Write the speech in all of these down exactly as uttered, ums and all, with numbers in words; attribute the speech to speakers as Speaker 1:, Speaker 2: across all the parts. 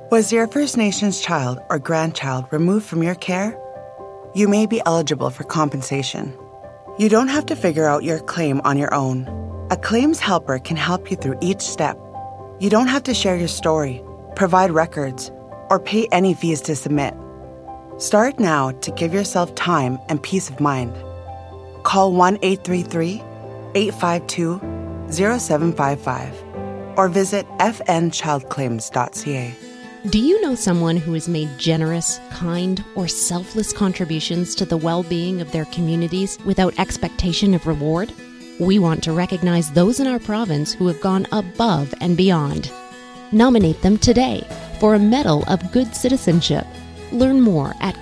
Speaker 1: Was your First Nations child or grandchild removed from your care? You may be eligible for compensation. You don't have to figure out your claim on your own. A claims helper can help you through each step. You don't have to share your story, provide records, or pay any fees to submit. Start now to give yourself time and peace of mind. Call one eight three three, eight five two, zero seven five five or visit f n child claims dot c a.
Speaker 2: Do you know someone who has made generous, kind, or selfless contributions to the well-being of their communities without expectation of reward? We want to recognize those in our province who have gone above and beyond. Nominate them today for a Medal of Good Citizenship. Learn more at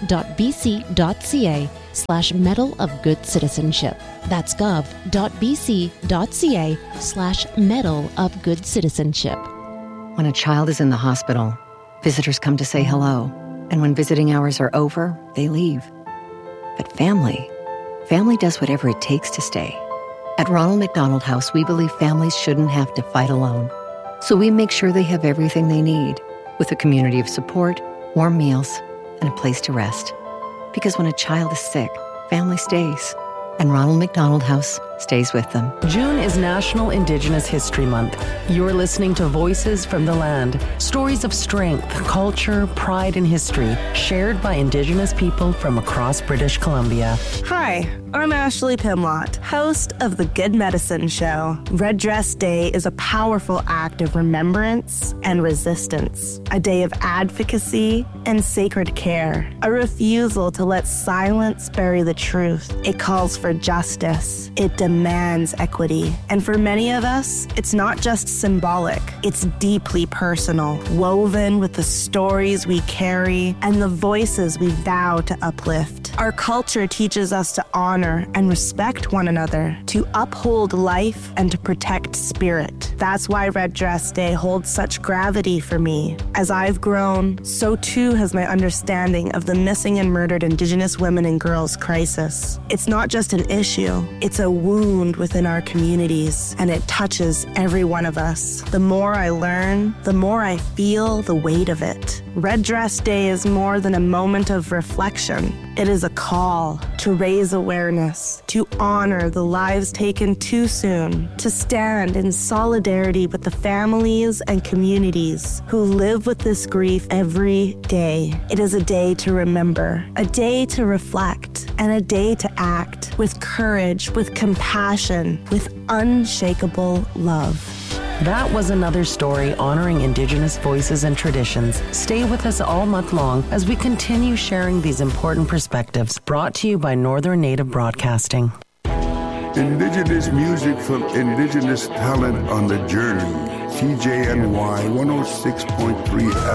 Speaker 2: gov.bc.ca slash Medal of Good Citizenship. That's gov.bc.ca slash Medal of Good Citizenship.
Speaker 3: When a child is in the hospital, visitors come to say hello. And when visiting hours are over, they leave. But family, family does whatever it takes to stay. At Ronald McDonald House, we believe families shouldn't have to fight alone. So we make sure they have everything they need, with a community of support, warm meals, and a place to rest. Because when a child is sick, family stays. And Ronald McDonald House stays with them.
Speaker 4: June is National Indigenous History Month. You're listening to Voices from the Land, stories of strength, culture, pride, and history shared by Indigenous people from across British Columbia.
Speaker 5: Hi, I'm Ashley Pimlott, host of The Good Medicine Show. Red Dress Day is a powerful act of remembrance and resistance, a day of advocacy and sacred care, a refusal to let silence bury the truth. It calls for justice. It demands equity. And for many of us, it's not just symbolic, it's deeply personal, woven with the stories we carry and the voices we vow to uplift. Our culture teaches us to honor and respect one another, to uphold life and to protect spirit. That's why Red Dress Day holds such gravity for me. As I've grown, so too has my understanding of the missing and murdered Indigenous women and girls crisis. It's not just an issue, it's a wound within our communities, and it touches every one of us. The more I learn, the more I feel the weight of it. Red Dress Day is more than a moment of reflection. It is a call to raise awareness, to honor the lives taken too soon, to stand in solidarity with the families and communities who live with this grief every day. It is a day to remember, a day to reflect, and a day to act with courage, with compassion, with unshakable love.
Speaker 4: That was another story honoring Indigenous voices and traditions. Stay with us all month long as we continue sharing these important perspectives. Brought to you by Northern Native Broadcasting.
Speaker 6: Indigenous music from Indigenous talent on the journey. C J N Y one oh six point three